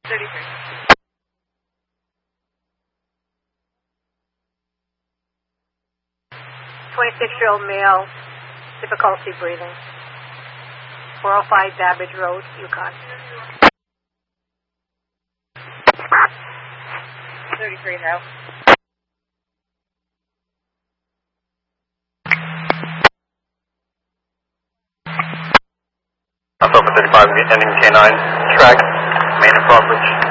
33. 26-year-old male, difficulty breathing. 405 Babbage Road, Yukon. 33 now. Alpha 35, ending K9, track, main and Broadbridge.